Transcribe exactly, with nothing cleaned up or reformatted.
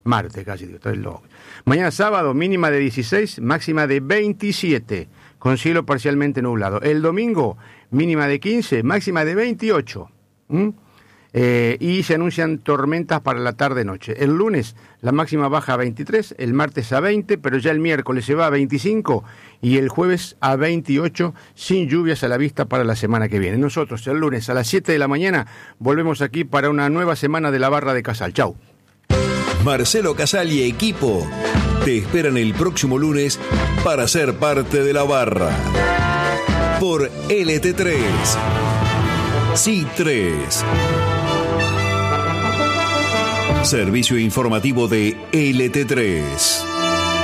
Martes casi, digo, estoy loco. Mañana sábado, mínima de dieciséis, máxima de veintisiete, con cielo parcialmente nublado. El domingo, mínima de quince, máxima de veintiocho. ¿Mm? Eh, y se anuncian tormentas para la tarde-noche. El lunes, la máxima baja a veintitrés, el martes a veinte, pero ya el miércoles se va a veinticinco y el jueves a veintiocho, sin lluvias a la vista para la semana que viene. Nosotros, el lunes a las siete de la mañana, volvemos aquí para una nueva semana de la Barra de Casal. Chau. Marcelo Casal y equipo te esperan el próximo lunes para ser parte de la Barra. Por L T tres. Sí tres. Servicio informativo de L T tres.